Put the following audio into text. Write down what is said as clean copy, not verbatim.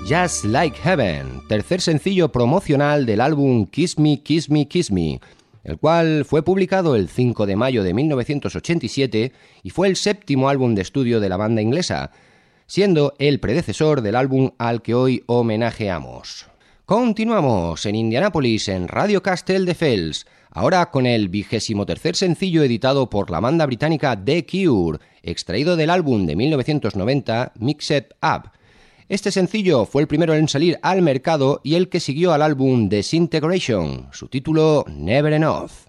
Just Like Heaven, tercer sencillo promocional del álbum Kiss Me, Kiss Me, Kiss Me, el cual fue publicado el 5 de mayo de 1987 y fue el séptimo álbum de estudio de la banda inglesa, siendo el predecesor del álbum al que hoy homenajeamos. Continuamos en Indianápolis, en Radio Castelldefels, ahora con el 23º sencillo editado por la banda británica The Cure, extraído del álbum de 1990 Mixed Up. Este sencillo fue el primero en salir al mercado y el que siguió al álbum Disintegration, su título Never Enough.